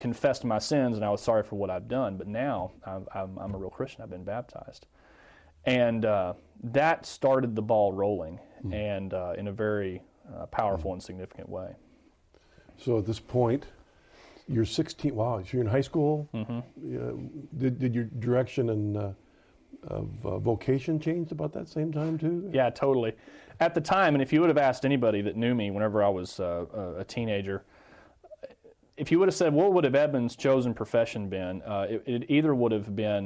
confessed my sins and I was sorry for what I've done. But now I'm a real Christian. I've been baptized. And that started the ball rolling, and in a very powerful and significant way. So at this point, you're 16. Wow, so you're in high school. Did your direction and of vocation changed about that same time too? Yeah, totally. At the time, and if you would have asked anybody that knew me whenever I was a teenager, if you would have said, what would have Edmund's chosen profession been, it either would have been,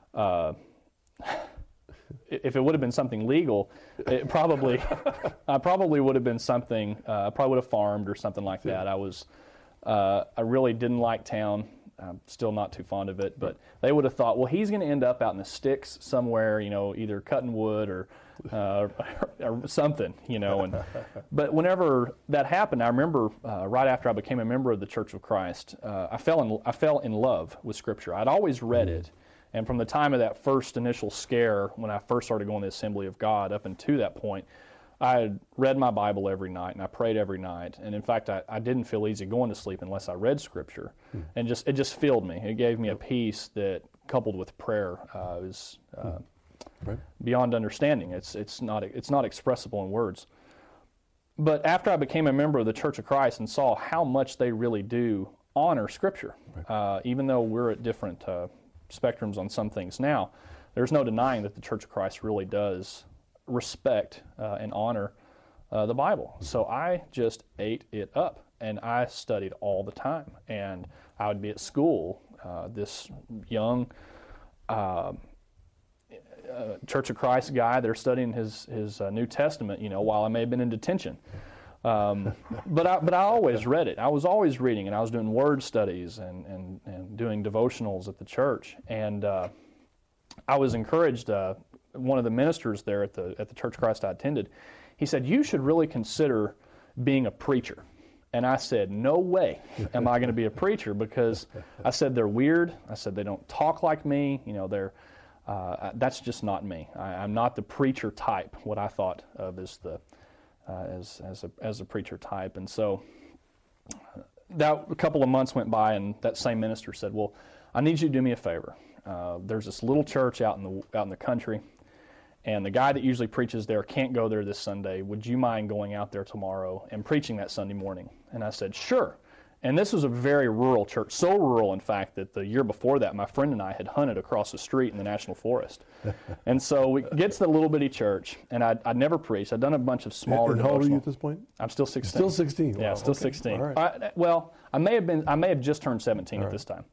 if it would have been something legal, I probably would have been something, I probably would have farmed or something like that. I really didn't like town. I'm still not too fond of it, but they would have thought, well, he's going to end up out in the sticks somewhere, either cutting wood or something, But whenever that happened, I remember right after I became a member of the Church of Christ, I fell in love with Scripture. I'd always read it, and from the time of that first initial scare, when I first started going to the Assembly of God, up until that point, I had read my Bible every night, and I prayed every night. And in fact, I didn't feel easy going to sleep unless I read Scripture. And it just filled me. It gave me a peace that, coupled with prayer, is beyond understanding. It's not expressible in words. But after I became a member of the Church of Christ and saw how much they really do honor Scripture, even though we're at different spectrums on some things now, there's no denying that the Church of Christ really does respect and honor the Bible. So I just ate it up, and I studied all the time. And I would be at school, this young Church of Christ guy, they're studying his New Testament, while I may have been in detention. But I always read it. I was always reading, and I was doing word studies and doing devotionals at the church. And I was encouraged. One of the ministers there at the Church of Christ I attended, he said, you should really consider being a preacher. And I said, no way am I going to be a preacher, because I said they're weird. I said they don't talk like me. That's just not me. I'm not the preacher type, what I thought of as a preacher type. And so that a couple of months went by, and that same minister said, well, I need you to do me a favor. There's this little church out in the country, and the guy that usually preaches there can't go there this Sunday. Would you mind going out there tomorrow and preaching that Sunday morning? And I said, sure. And this was a very rural church, so rural, in fact, that the year before that, my friend and I had hunted across the street in the National Forest. And so we get to the little bitty church, and I'd never preached. I'd done a bunch of smaller. And how old are you at this point? I'm still 16. Still 16. Yeah, wow. still Okay. 16. All right. I may have just turned 17 at this time.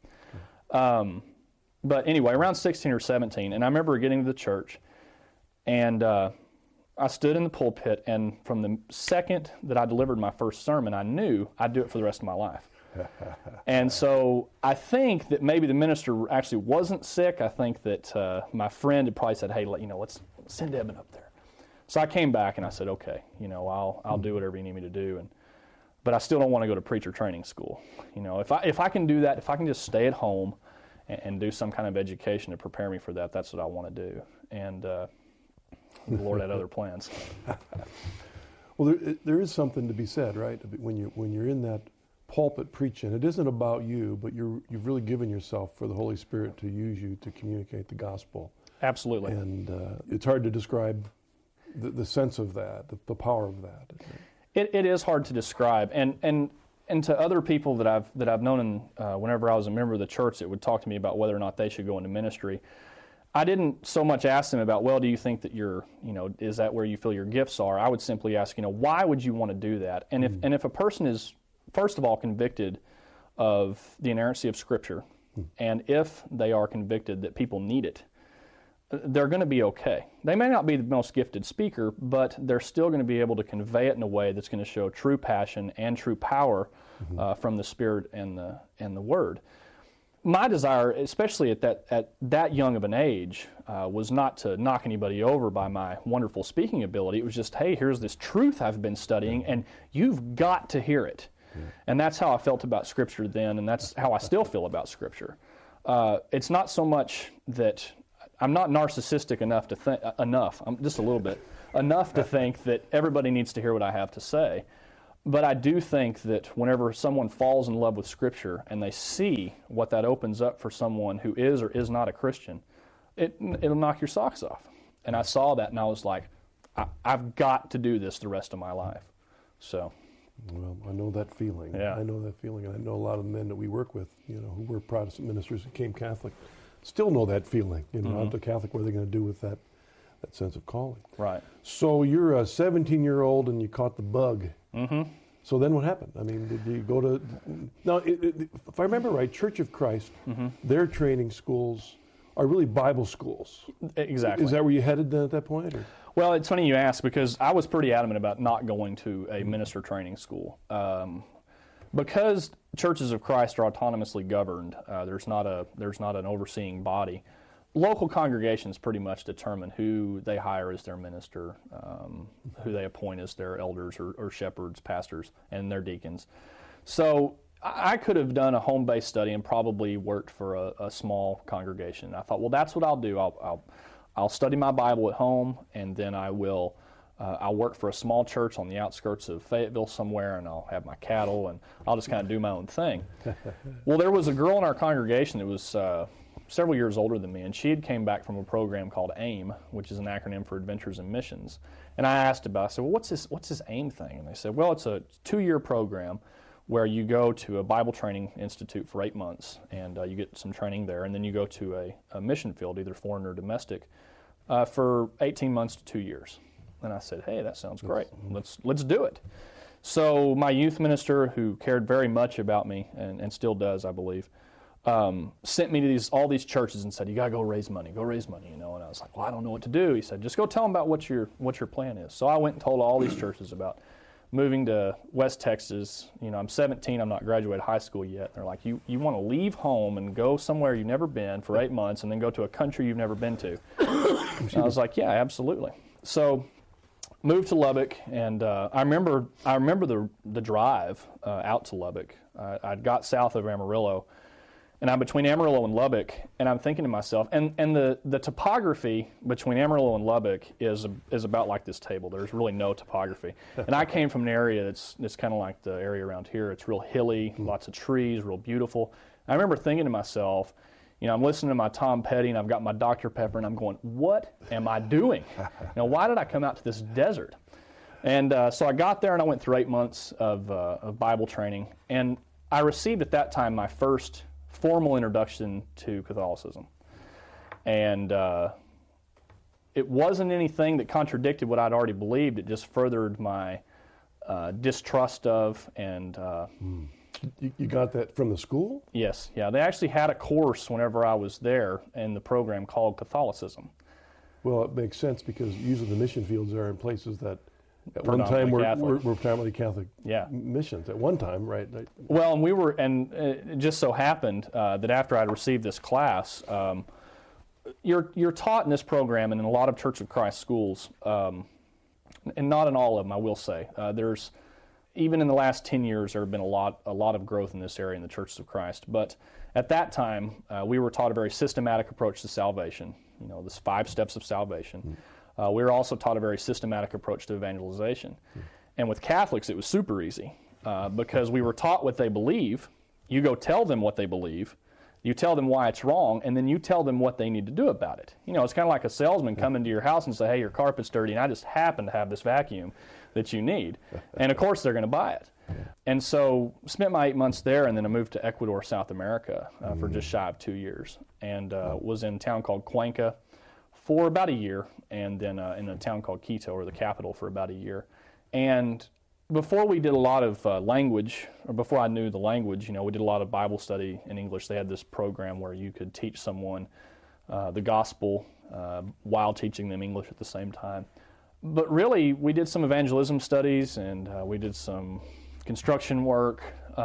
But anyway, around 16 or 17, and I remember getting to the church, and I stood in the pulpit, and from the second that I delivered my first sermon, I knew I'd do it for the rest of my life. And so I think that maybe the minister actually wasn't sick. I think that my friend had probably said, hey, let's send Edmund up there. So I came back and I said, okay, I'll do whatever you need me to do. But I still don't want to go to preacher training school. If I can do that, if I can just stay at home and do some kind of education to prepare me for that, that's what I want to do. And the Lord had other plans. Well, there is something to be said, right? When you're in that pulpit preaching, it isn't about you, but you've really given yourself for the Holy Spirit to use you to communicate the gospel. Absolutely. And it's hard to describe the sense of that, the power of that. It is hard to describe, and to other people that I've known, whenever I was a member of the church, that would talk to me about whether or not they should go into ministry. I didn't so much ask them about, well, do you think that is that where you feel your gifts are? I would simply ask, why would you want to do that? And if a person is, first of all, convicted of the inerrancy of Scripture, and if they are convicted that people need it, they're going to be okay. They may not be the most gifted speaker, but they're still going to be able to convey it in a way that's going to show true passion and true power from the Spirit and the Word. My desire, especially at that young of an age, was not to knock anybody over by my wonderful speaking ability. It was just, hey, here's this truth I've been studying, and you've got to hear it. Yeah. And that's how I felt about Scripture then, and that's how I still feel about Scripture. It's not so much that I'm not narcissistic enough to think, I'm just a little bit, enough to think that everybody needs to hear what I have to say. But I do think that whenever someone falls in love with Scripture and they see what that opens up for someone who is or is not a Christian, it'll knock your socks off. And I saw that and I was like, I've got to do this the rest of my life. So. Well, I know that feeling. Yeah. I know that feeling, and I know a lot of the men that we work with, who were Protestant ministers who became Catholic, still know that feeling. Out to Catholic, what are they going to do with that sense of calling? Right. So you're a 17-year-old and you caught the bug. Mm-hmm. So then what happened? I mean, did you go to... Now, if I remember right, Church of Christ, their training schools are really Bible schools. Exactly. Is that where you headed then at that point? Or? Well, it's funny you ask, because I was pretty adamant about not going to a minister training school. Because Churches of Christ are autonomously governed, there's not an overseeing body. Local congregations pretty much determine who they hire as their minister, who they appoint as their elders or shepherds, pastors, and their deacons. So I could have done a home-based study and probably worked for a small congregation. I thought, well, that's what I'll do. I'll study my Bible at home, and then I'll work for a small church on the outskirts of Fayetteville somewhere, and I'll have my cattle, and I'll just kind of do my own thing. Well, there was a girl in our congregation that was several years older than me, and she had came back from a program called AIM, which is an acronym for Adventures in Missions. And I asked about it. I said, well, what's this AIM thing? And they said, well, it's a 2-year program where you go to a Bible training institute for 8 months, and you get some training there, and then you go to a mission field, either foreign or domestic, for 18 months to 2 years. And I said, hey, that sounds great. Let's do it. So my youth minister, who cared very much about me, and still does, I believe, sent me to all these churches and said, you got to go raise money, And I was like, well, I don't know what to do. He said, just go tell them about what your plan is. So I went and told all these churches about moving to West Texas. I'm 17, I'm not graduated high school yet. They're like, you want to leave home and go somewhere you've never been for 8 months and then go to a country you've never been to? And I was like, yeah, absolutely. So moved to Lubbock, and I remember the drive out to Lubbock. I'd got south of Amarillo, and I'm between Amarillo and Lubbock, and I'm thinking to myself, and the topography between Amarillo and Lubbock is about like this table. There's really no topography. And I came from an area that's kind of like the area around here. It's real hilly, lots of trees, real beautiful. I remember thinking to myself, I'm listening to my Tom Petty, and I've got my Dr. Pepper, and I'm going, what am I doing? Why did I come out to this desert? And so I got there, and I went through 8 months of Bible training, and I received at that time my first formal introduction to Catholicism. And it wasn't anything that contradicted what I'd already believed. It just furthered my distrust of and... You got that from the school? Yes, yeah. They actually had a course whenever I was there in the program called Catholicism. Well, it makes sense because usually the mission fields are in places that at one time were primarily Catholic missions. At one time, right? Well, and it just so happened that after I'd received this class, you're taught in this program and in a lot of Church of Christ schools, and not in all of them, I will say. There's even in the last 10 years, there have been a lot of growth in this area in the Churches of Christ. But at that time, we were taught a very systematic approach to salvation. This 5 steps of salvation. We were also taught a very systematic approach to evangelization. And with Catholics, it was super easy because we were taught what they believe. You go tell them what they believe. You tell them why it's wrong, and then you tell them what they need to do about it. It's kind of like a salesman coming to your house and say, hey, your carpet's dirty, and I just happen to have this vacuum that you need. And, of course, they're going to buy it. And so spent my 8 months there, and then I moved to Ecuador, South America for just shy of 2 years, and was in a town called Cuenca for about a year, and then in a town called Quito, or the capital, for about a year. And before we did a lot of language, or before I knew the language, we did a lot of Bible study in English. They had this program where you could teach someone the gospel while teaching them English at the same time. But really, we did some evangelism studies, and we did some construction work.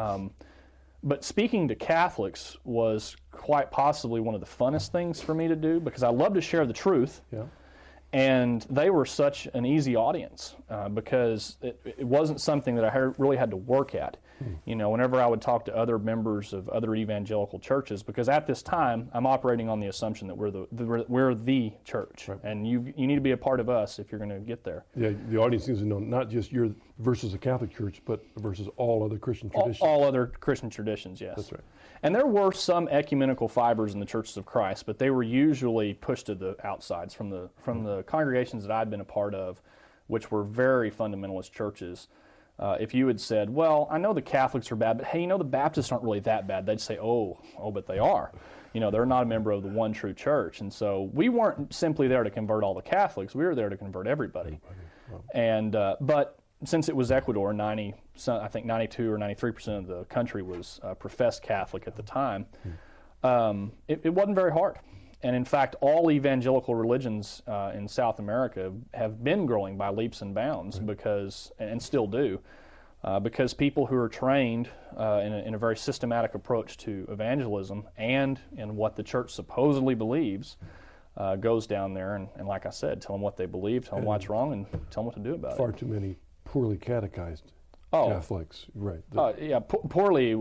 But speaking to Catholics was quite possibly one of the funnest things for me to do, because I love to share the truth. Yeah. And they were such an easy audience because it wasn't something that I really had to work at. Whenever I would talk to other members of other evangelical churches, because at this time I'm operating on the assumption that we're the church, and you need to be a part of us if you're going to get there. Yeah, the audience needs to know not just your versus a Catholic church, but versus all other Christian traditions. All other Christian traditions, yes. That's right. And there were some ecumenical fibers in the Churches of Christ, but they were usually pushed to the outsides from the congregations that I'd been a part of, which were very fundamentalist churches. If you had said, well, I know the Catholics are bad, but hey, the Baptists aren't really that bad, they'd say, oh, but they are. They're not a member of the one true church. And so we weren't simply there to convert all the Catholics, we were there to convert everybody. Wow. And but since it was Ecuador, I think 92 or 93% of the country was professed Catholic at the time, it wasn't very hard. And in fact, all evangelical religions in South America have been growing by leaps and bounds and still do, because people who are trained in a very systematic approach to evangelism and in what the church supposedly believes goes down there and like I said, tell them what they believe, tell them why it's wrong, and tell them what to do about it. Far too many poorly catechized Catholics, right? Poorly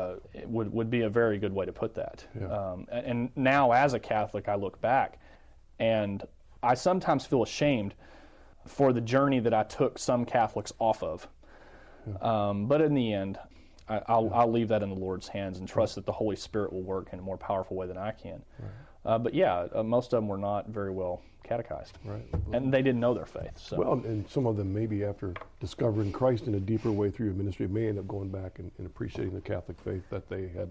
would be a very good way to put that. Yeah. And now, as a Catholic, I look back, and I sometimes feel ashamed for the journey that I took some Catholics off of. Yeah. But in the end, I'll leave that in the Lord's hands and trust that the Holy Spirit will work in a more powerful way than I can. Right. But most of them were not very well catechized, right? And they didn't know their faith. So. Well, and some of them maybe after discovering Christ in a deeper way through your ministry may end up going back and appreciating the Catholic faith that they had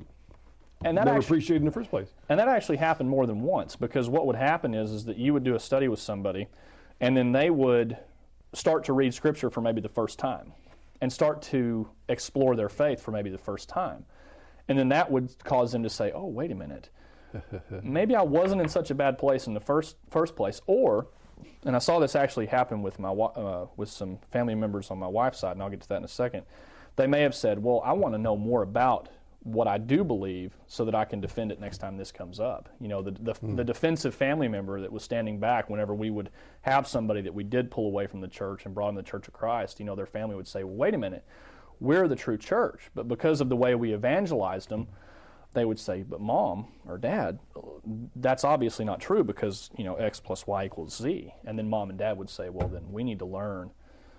never appreciated in the first place. And that actually happened more than once, because what would happen is that you would do a study with somebody, and then they would start to read Scripture for maybe the first time, and start to explore their faith for maybe the first time. And then that would cause them to say, oh, wait a minute, maybe I wasn't in such a bad place in the first place. Or, and I saw this actually happen with with some family members on my wife's side, and I'll get to that in a second. They may have said, well, I want to know more about what I do believe so that I can defend it next time this comes up. The defensive family member that was standing back whenever we would have somebody that we did pull away from the church and brought in the Church of Christ, their family would say, well, wait a minute, we're the true church. But because of the way we evangelized them, they would say, but Mom or Dad, that's obviously not true because, X plus Y equals Z. And then Mom and Dad would say, well, then we need to learn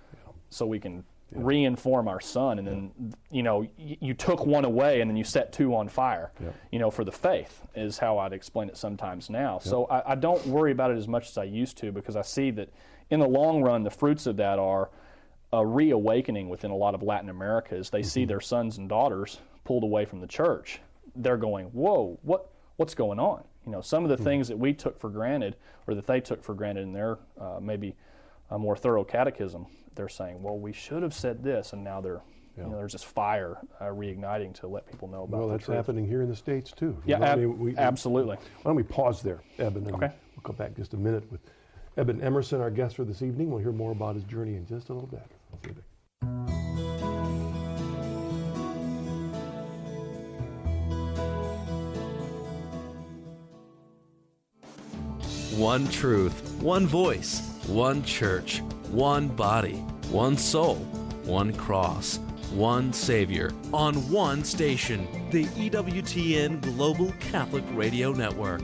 so we can re-inform our son. And then, you took one away and then you set two on fire, for the faith is how I'd explain it sometimes now. So I don't worry about it as much as I used to, because I see that in the long run, the fruits of that are a reawakening within a lot of Latin America as they see their sons and daughters pulled away from the church. They're going, whoa, what's going on? Some of the things that we took for granted, or that they took for granted in their maybe a more thorough catechism, they're saying, well, we should have said this, and now there's this fire reigniting to let people know about. Well, that's happening here in the States too. Yeah, absolutely. Why don't we pause there, Eben? And we'll come back in just a minute with Eben Emerson, our guest for this evening. We'll hear more about his journey in just a little bit. One truth, one voice, one church, one body, one soul, one cross, one Savior, on one station, the EWTN Global Catholic Radio Network.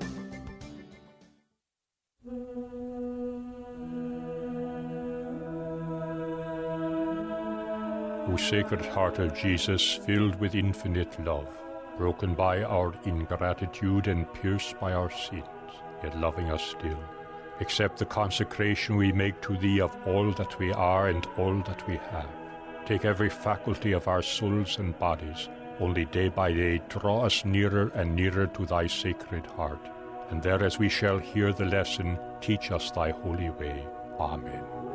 O Sacred Heart of Jesus, filled with infinite love, broken by our ingratitude and pierced by our sins, yet loving us still, accept the consecration we make to Thee of all that we are and all that we have. Take every faculty of our souls and bodies, only day by day draw us nearer and nearer to Thy Sacred Heart, and there as we shall hear the lesson, teach us Thy holy way. Amen.